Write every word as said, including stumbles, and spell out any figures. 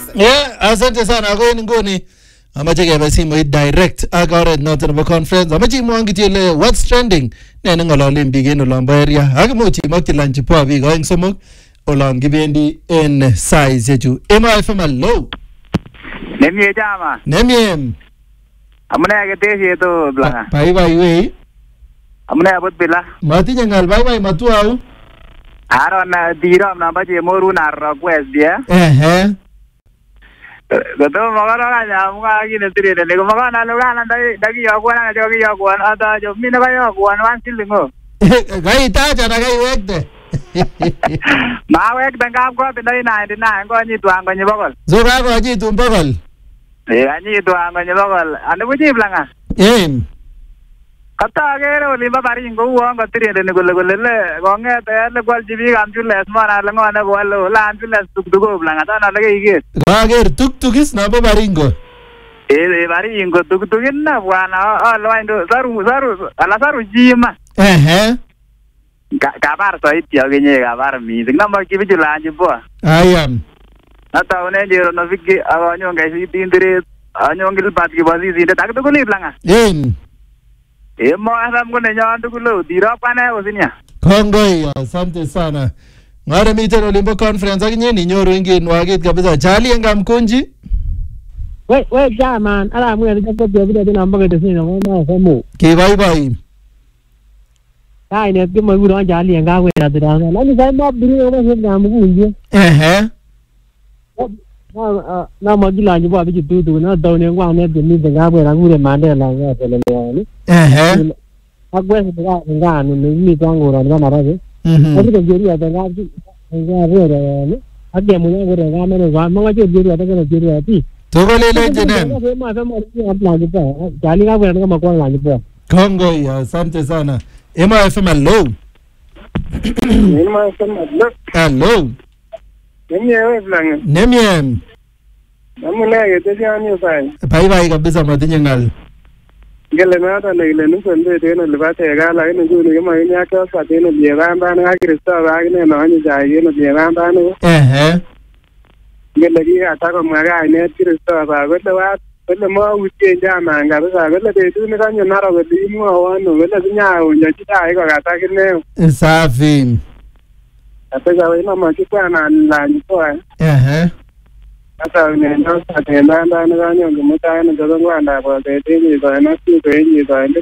Yeah, asante sana ako yun nguni. Amache kebe simoit direct ak oret noton nebo conference. Amache imwon kityo ile what's trending. Ne neng'ololen biik en olonbo area. Ak imuch imokyi lunch poa biik oeng somok olon kibendi en saisiechu. Emo F M hello. Nemie chama. Nemie. Amune ketesiet to blanga. Baibai wei. Amune abut bila. Matinye ngal baibai matuau. Aron na dirom namba chemoru na request dia. Ehe. Goto magara kanya mga kinetire ne ko magana lugana dai dagi yakuan na jogi yakuan ata jo mina ba yakuan wan silingo. Gai ta jana gai wekte. Ma wek dangam ko dai ninety-nine ko ni tuang ko ni bogol. So ga ko ji tum bogol. Eh ani tuang ko ni bogol. Anu buji blanga. Eh. Kata agero limba bari ngo uang ko tire ne gol gol le gonge te le gol jibi kam chules mara le ngone gol la chules tuk tuk blanga ta na lege ige. Gager tuk tukis na ba baringo. Eh bari ingo tuk tukin na bwana alo indo saru saru ala saru jima. Ehe. Kabar to itio genye kabar mi sing na mo kibijula njipo. Ayam. Ata one jero no vigi awanyo ngai si tindire anyo ngil pat ki basi si tak to kuli blanga. Eh. Eh mo asam ko ne nyandu kulo dira pana osinya. Kongoi, asante sana. Ngare miten olimbo conference akinye ni nyoru ingin wagit kabisa. Charlie ngam kunji. We we jaman ala mwe ni ko bia bia na mbaga desini na ma ko mo. Ki bye bye. Ai ne ke mo ro Charlie nga we na dira na ni sai ma biri ma se na mu kunji. Eh Na na ma gila ni ba bi tu tu na do ne wa ne bi ni nga we na ngure ma ne la nga se le ni. Eh. Agwe se ga nga ni ni to ngoro na ma ra ke. Mhm. Ko jeri ya nga ji nga re re ni. Age mu nga re nga me ne wa ma je jeri ya ta ke jeri ya ti. Togole legend. Ma fa mo ni apla ni pa. Charlie nga we na ma ko la ni pa. Kongoi, asante sana. Emo F M hello. Emo F M hello. Hello. Nemie we blanga. Nemie. Amune ketesi ani fai. Bye bye kabisa matinye ngal. Ngele na ta ne ile nuko nde tena libate ga la ine nguni kama ini aka sa tena bie gamba na Kristo ba ine no ani ja ine bie gamba no. Eh. Ngele gi ata ko maga ine Kristo ba ko le wa ko mo uti jama nga ba ko le tu ni kanyo na ro di mo wano ko le nya o nya ti dai ko ga ta kine. Safi. Ata ga we mama ki kwa na la ni ko. Eh. Ata ne no sa te na na na kanyo ko mo ta na ko ngwa na ba te te ni ba na ti ko ni ba ne